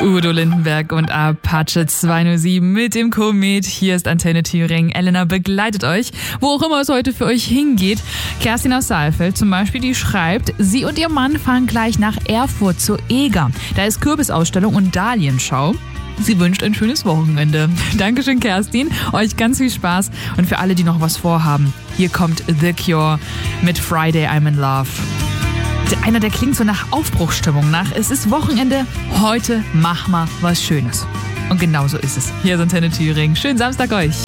Udo Lindenberg und Apache 207 mit dem Komet. Hier ist Antenne Thüringen. Elena begleitet euch, wo auch immer es heute für euch hingeht. Kerstin aus Saalfeld zum Beispiel, die schreibt, sie und ihr Mann fahren gleich nach Erfurt zur EGA. Da ist Kürbisausstellung und Dahlienschau. Sie wünscht ein schönes Wochenende. Dankeschön, Kerstin. Euch ganz viel Spaß. Und für alle, die noch was vorhaben, hier kommt The Cure mit Friday I'm in Love. Einer, der klingt so nach Aufbruchsstimmung nach. Es ist Wochenende, heute mach mal was Schönes. Und genau so ist es. Hier ist Antenne Thüringen. Schönen Samstag euch.